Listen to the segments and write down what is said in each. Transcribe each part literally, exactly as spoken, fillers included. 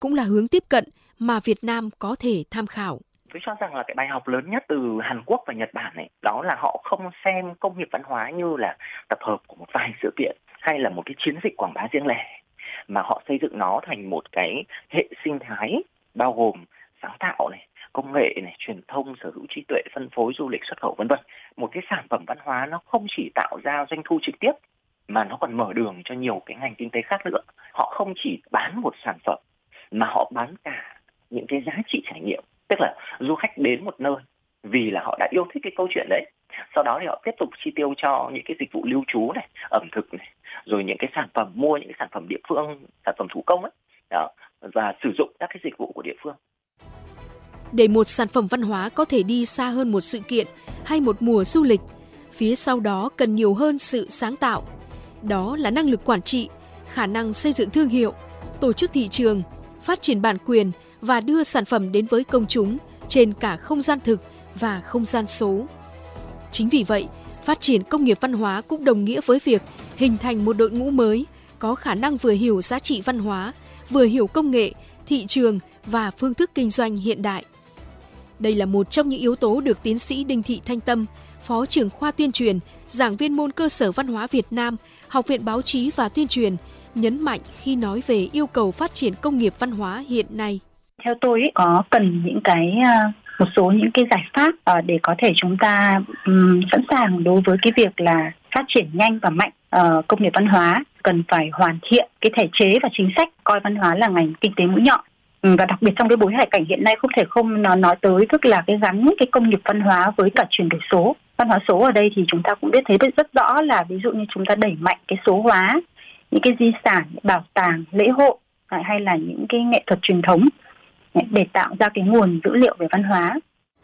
cũng là hướng tiếp cận mà Việt Nam có thể tham khảo. Tôi cho rằng là cái bài học lớn nhất từ Hàn Quốc và Nhật Bản này, đó là họ không xem công nghiệp văn hóa như là tập hợp của một vài sự kiện hay là một cái chiến dịch quảng bá riêng lẻ, mà họ xây dựng nó thành một cái hệ sinh thái bao gồm sáng tạo này, công nghệ này, truyền thông, sở hữu trí tuệ, phân phối, du lịch, xuất khẩu vân vân. Một cái sản phẩm văn hóa nó không chỉ tạo ra doanh thu trực tiếp mà nó còn mở đường cho nhiều cái ngành kinh tế khác nữa. Họ không chỉ bán một sản phẩm mà họ bán cả những cái giá trị trải nghiệm, tức là du khách đến một nơi vì là họ đã yêu thích cái câu chuyện đấy, sau đó thì họ tiếp tục chi tiêu cho những cái dịch vụ lưu trú này, ẩm thực này, rồi những cái sản phẩm, mua những cái sản phẩm địa phương, sản phẩm thủ công ấy, đó, và sử dụng các cái dịch vụ của địa phương. Để một sản phẩm văn hóa có thể đi xa hơn một sự kiện hay một mùa du lịch, phía sau đó cần nhiều hơn sự sáng tạo. Đó là năng lực quản trị, khả năng xây dựng thương hiệu, tổ chức thị trường, phát triển bản quyền và đưa sản phẩm đến với công chúng trên cả không gian thực và không gian số. Chính vì vậy, phát triển công nghiệp văn hóa cũng đồng nghĩa với việc hình thành một đội ngũ mới có khả năng vừa hiểu giá trị văn hóa, vừa hiểu công nghệ, thị trường và phương thức kinh doanh hiện đại. Đây là một trong những yếu tố được tiến sĩ Đinh Thị Thanh Tâm, Phó trưởng khoa tuyên truyền, giảng viên môn cơ sở văn hóa Việt Nam, Học viện Báo chí và Tuyên truyền, nhấn mạnh khi nói về yêu cầu phát triển công nghiệp văn hóa hiện nay. Theo tôi ý, có cần những cái một số những cái giải pháp để có thể chúng ta um, sẵn sàng đối với cái việc là phát triển nhanh và mạnh uh, công nghiệp văn hóa. Cần phải hoàn thiện cái thể chế và chính sách coi văn hóa là ngành kinh tế mũi nhọn. Và đặc biệt trong cái bối cảnh hiện nay không thể không nói tới tức là cái gắn cái công nghiệp văn hóa với cả chuyển đổi số. Văn hóa số ở đây thì chúng ta cũng biết thấy rất rõ là ví dụ như chúng ta đẩy mạnh cái số hóa những cái di sản, bảo tàng, lễ hội hay là những cái nghệ thuật truyền thống để tạo ra cái nguồn dữ liệu về văn hóa.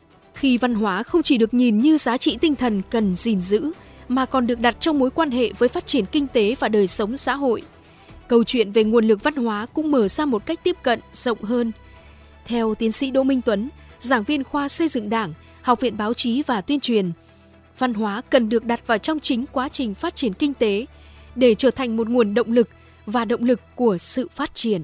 Khi văn hóa không chỉ được nhìn như giá trị tinh thần cần gìn giữ mà còn được đặt trong mối quan hệ với phát triển kinh tế và đời sống xã hội, câu chuyện về nguồn lực văn hóa cũng mở ra một cách tiếp cận rộng hơn. Theo tiến sĩ Đỗ Minh Tuấn, giảng viên khoa xây dựng Đảng, Học viện Báo chí và Tuyên truyền, văn hóa cần được đặt vào trong chính quá trình phát triển kinh tế để trở thành một nguồn động lực và động lực của sự phát triển.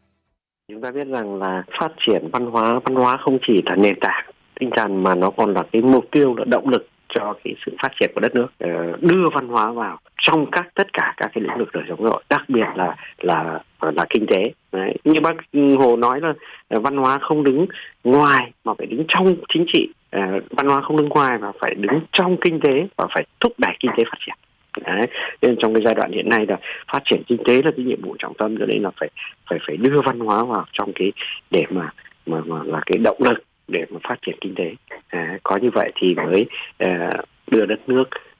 Chúng ta biết rằng là phát triển văn hóa, văn hóa không chỉ là nền tảng tinh thần mà nó còn là cái mục tiêu, là động lực cho cái sự phát triển của đất nước. Đưa văn hóa vào trong các tất cả các cái lĩnh vực đời sống xã hội, đặc biệt là là là kinh tế. Đấy. Như bác Hồ nói là văn hóa không đứng ngoài mà phải đứng trong chính trị, văn hóa không đứng ngoài mà phải đứng trong kinh tế và phải thúc đẩy kinh tế phát triển. Đấy. Nên trong cái giai đoạn hiện nay là phát triển kinh tế là cái nhiệm vụ trọng tâm, cho nên là phải phải phải đưa văn hóa vào trong cái để mà mà, mà là cái động lực để mà phát triển kinh tế. À, có như vậy thì mới uh, đưa đất nước